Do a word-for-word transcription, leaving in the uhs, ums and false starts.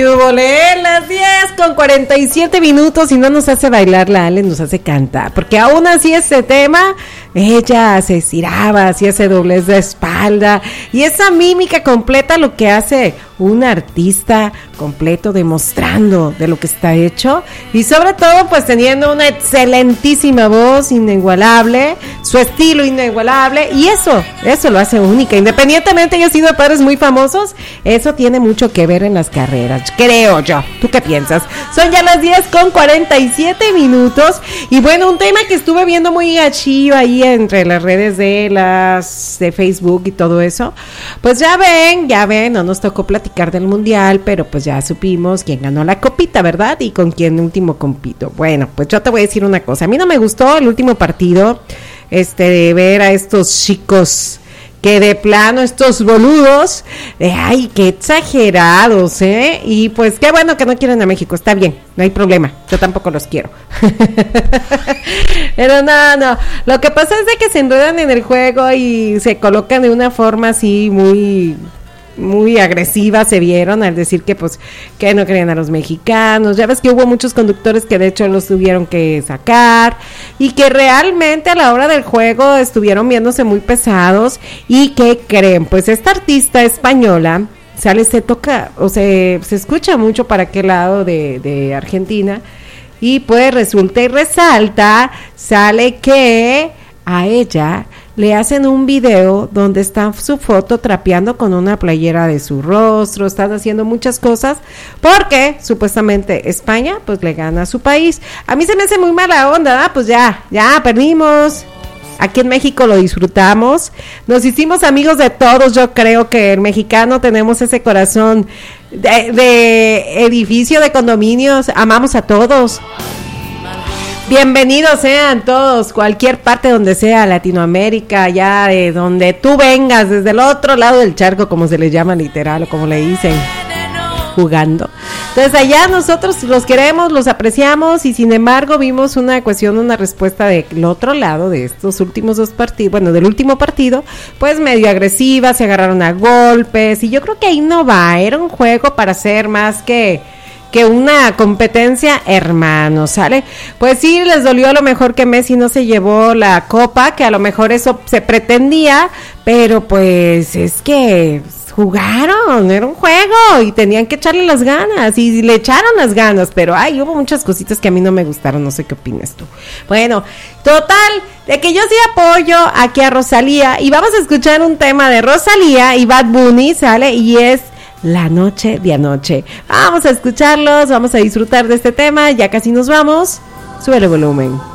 Volé las diez con cuarenta y siete minutos y no nos hace bailar la Ale, nos hace cantar, porque aún así ese tema, ella se estiraba, hacía ese doblez de espalda y esa mímica completa, lo que hace un artista completo, demostrando de lo que está hecho y sobre todo pues teniendo una excelentísima voz inigualable, su estilo inigualable y eso, eso lo hace única, independientemente haya sido de padres muy famosos, eso tiene mucho que ver en las carreras, creo yo. ¿Tú qué piensas? Son ya las diez con cuarenta y siete minutos y bueno, un tema que estuve viendo muy gachivo ahí entre las redes de las de Facebook y todo eso, pues ya ven, ya ven, no nos tocó platicar del mundial, pero pues ya supimos quién ganó la copita, ¿verdad? Y con quién último compito. Bueno, pues yo te voy a decir una cosa, a mí no me gustó el último partido, este, de ver a estos chicos que de plano estos boludos, eh, ay, qué exagerados, ¿eh? Y pues qué bueno que no quieren a México, está bien, no hay problema, yo tampoco los quiero. Pero no, no, lo que pasa es de que se enredan en el juego y se colocan de una forma así muy... muy agresiva, se vieron al decir que pues que no querían a los mexicanos, ya ves que hubo muchos conductos que de hecho los tuvieron que sacar y que realmente a la hora del juego estuvieron viéndose muy pesados y que creen, pues esta artista española sale, se toca o se, se escucha mucho para aquel lado de, de Argentina y pues resulta y resalta, sale que a ella le hacen un video donde está su foto trapeando con una playera de su rostro, están haciendo muchas cosas porque supuestamente España pues le gana a su país. A mí se me hace muy mala onda, ¿eh? Pues ya, ya perdimos. Aquí en México lo disfrutamos, nos hicimos amigos de todos, yo creo que el mexicano tenemos ese corazón de, de edificio, de condominios, amamos a todos. Bienvenidos sean todos, cualquier parte donde sea, Latinoamérica, ya de donde tú vengas, desde el otro lado del charco, como se les llama literal, o como le dicen, jugando. Entonces allá nosotros los queremos, los apreciamos, y sin embargo vimos una cuestión, una respuesta del otro lado, de estos últimos dos partidos, bueno, del último partido, pues medio agresiva, se agarraron a golpes, y yo creo que ahí no va, era un juego para ser más que... que una competencia, hermano, ¿sale? Pues sí, les dolió a lo mejor que Messi no se llevó la copa, que a lo mejor eso se pretendía, pero pues es que jugaron, era un juego y tenían que echarle las ganas y le echaron las ganas, pero ay, hubo muchas cositas que a mí no me gustaron, no sé qué opinas tú. Bueno, total, de que yo sí apoyo aquí a Rosalía y vamos a escuchar un tema de Rosalía y Bad Bunny, ¿sale? Y es La Noche de Anoche. Vamos a escucharlos, vamos a disfrutar de este tema, ya casi nos vamos. Sube el volumen.